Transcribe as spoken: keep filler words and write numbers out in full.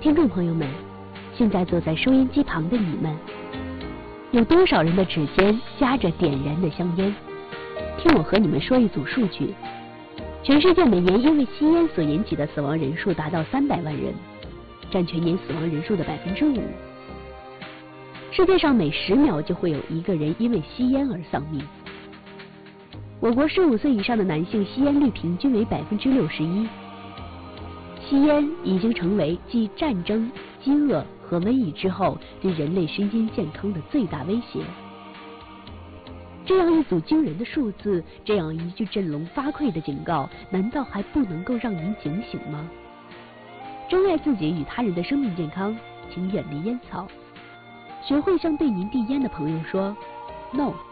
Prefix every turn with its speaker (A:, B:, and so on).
A: 听众朋友们，现在坐在收音机旁的你们，有多少人的指尖夹着点燃的香烟？听我和你们说一组数据：全世界每年因为吸烟所引起的死亡人数达到三百万人，占全年死亡人数的百分之五。世界上每十秒就会有一个人因为吸烟而丧命。我国十五岁以上的男性吸烟率平均为百分之六十一。吸烟已经成为继战争、饥饿和瘟疫之后对人类身心健康的最大威胁。这样一组惊人的数字，这样一句振聋发聩的警告，难道还不能够让您警醒吗？珍爱自己与他人的生命健康，请远离烟草，学会向对您递烟的朋友说 “no”。